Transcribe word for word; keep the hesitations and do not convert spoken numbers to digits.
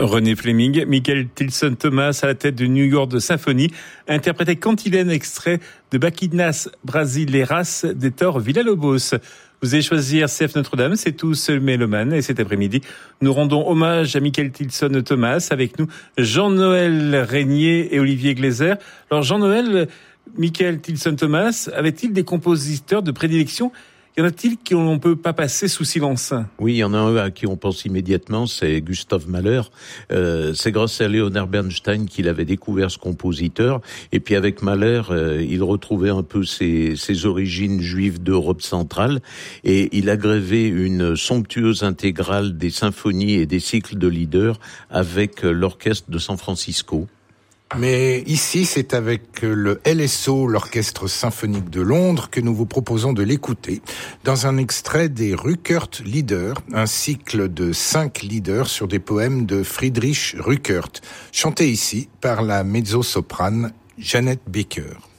René Fleming, Michael Tilson Thomas à la tête de New York Symphony, interprétait Cantilène, extrait de Baquinas Brasileiras d'Héctor Villa-Lobos. Vous allez choisir C F Notre-Dame, c'est tous mélomanes, et cet après-midi, nous rendons hommage à Michael Tilson Thomas, avec nous Jean-Noël Régnier et Olivier Glaser. Alors Jean-Noël, Michael Tilson Thomas, avait-il des compositeurs de prédilection ? Y en a-t-il qui on ne peut pas passer sous silence ? Oui, il y en a un à qui on pense immédiatement, c'est Gustav Mahler. Euh, c'est grâce à Leonard Bernstein qu'il avait découvert ce compositeur. Et puis avec Mahler, euh, il retrouvait un peu ses, ses origines juives d'Europe centrale. Et il a grévé une somptueuse intégrale des symphonies et des cycles de Lieder avec l'orchestre de San Francisco. Mais ici, c'est avec le L S O, l'Orchestre Symphonique de Londres, que nous vous proposons de l'écouter dans un extrait des Ruckert Lieder, un cycle de cinq lieder sur des poèmes de Friedrich Ruckert, chanté ici par la mezzo-soprane Jeanette Baker.